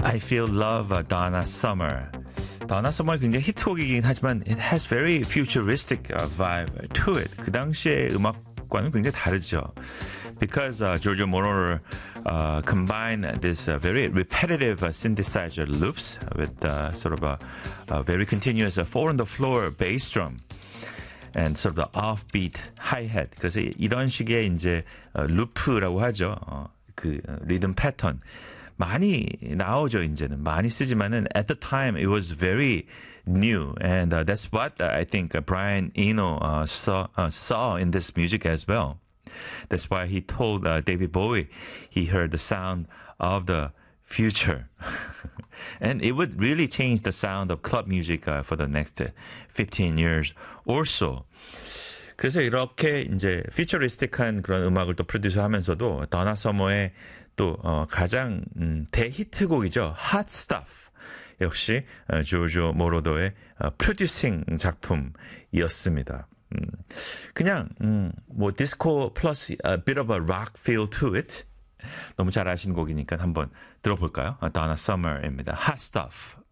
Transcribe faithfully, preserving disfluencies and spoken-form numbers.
I Feel Love, Donna Summer. Donna Summer 굉장히 히트곡이긴 하지만 it has very futuristic uh, vibe to it. 그 당시의 음악과는 굉장히 다르죠. Because uh, Giorgio Moroder uh, combined this uh, very repetitive uh, synthesizer loops with uh, sort of a, a very continuous uh, four-on-the-floor bass drum. And sort of the offbeat hi-hat. 그래서 이런 식의 이제 루프라고 하죠. 어, 그 리듬 패턴 많이 나오죠. 이제는 많이 쓰지만은 at the time it was very new, and uh, that's what uh, I think uh, Brian Eno uh, saw uh, saw in this music as well. That's why he told uh, David Bowie he heard the sound of the future. And it would really change the sound of club music uh, for the next fifteen years or so. 그래서 이렇게 이제 퓨처리스틱한 그런 음악을 또 프로듀서하면서도 더나 서머의 또 어, 가장 음, 대히트곡이죠. Hot Stuff. 역시 어, 조조 모로더의 어, 프로듀싱 작품이었습니다. 음, 그냥 음, 뭐 디스코 플러스 a bit of a rock feel to it. 너무 잘 아시는 곡이니까 한번 들어볼까요? Donna Summer입니다. Hot Stuff.